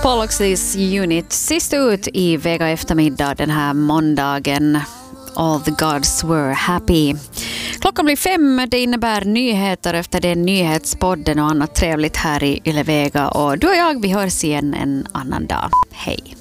Pollux Unit sist ut i Vega eftermiddag den här måndagen. All the gods were happy. Klockan blir 5, det innebär nyheter efter den nyhetspodden och annat trevligt här i Yle Vega. Och du och jag, vi hörs igen en annan dag. Hej!